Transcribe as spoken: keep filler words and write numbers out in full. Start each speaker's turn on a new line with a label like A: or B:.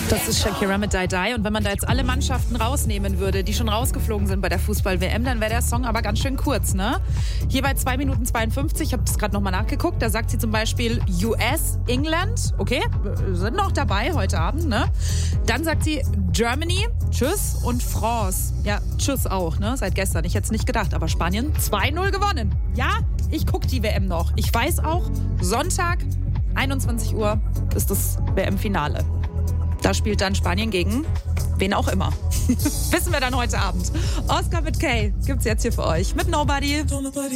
A: Das ist Shakira mit Die Die. Und wenn man da jetzt alle Mannschaften rausnehmen würde, die schon rausgeflogen sind bei der Fußball-W M, dann wäre der Song aber ganz schön kurz, ne? Hier bei zwei Minuten zweiundfünfzig, ich habe das gerade nochmal nachgeguckt, da sagt sie zum Beispiel U S, England, okay, sind noch dabei heute Abend, ne? Dann sagt sie Germany, tschüss, und France. Ja, tschüss auch, ne? Seit gestern, ich hätte es nicht gedacht, aber Spanien zwei null gewonnen. Ja, ich gucke die W M noch. Ich weiß auch, Sonntag, einundzwanzig Uhr ist das W M-Finale. Da spielt dann Spanien gegen wen auch immer. Wissen wir dann heute Abend. Oscar mit Kay gibt's jetzt hier für euch mit Nobody.